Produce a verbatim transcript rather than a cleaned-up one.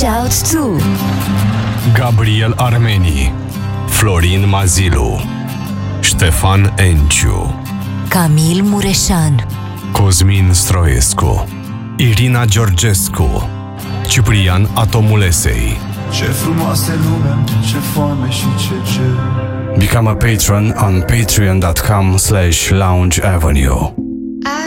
Shout to Gabriel Armeni, Florin Mazilu, Ștefan Enciu, Camil Mureșan, Cosmin Stroescu, Irina Georgescu, Ciprian Atomulesei. Ce frumoasă lume, ce foame și ce cer. Become a patron on patreon dot com slash lounge avenue.